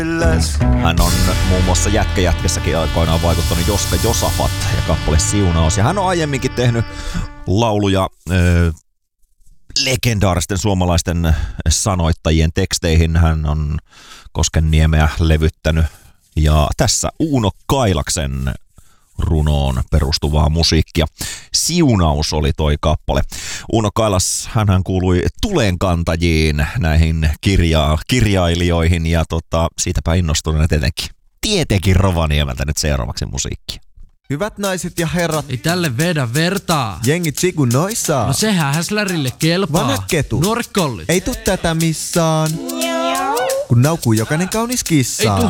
Hän on muun muassa Jätkässäkin aikoinaan vaikuttanut Joska Josafat ja kappale Siunaus. Ja hän on aiemminkin tehnyt lauluja legendaaristen suomalaisten sanoittajien teksteihin. Hän on Koskenniemeä levyttänyt. Ja tässä Uuno Kailaksen runoon perustuvaa musiikkia. Siunaus oli toi kappale. Uuno Kailas, hänhän kuului tulenkantajiin, näihin kirjailijoihin ja siitäpä innostuneena tietenkin Rovaniemeltä nyt seuraavaksi musiikki. Hyvät naiset ja herrat. Ei tälle vedä vertaa. Jengi tsiku noissa. No sehän häslärille kelpaa. Vanhat ketut. Nuoret kollit. Ei tuu tätä missään. Kun naukuu jokainen kaunis kissa. Ei tuu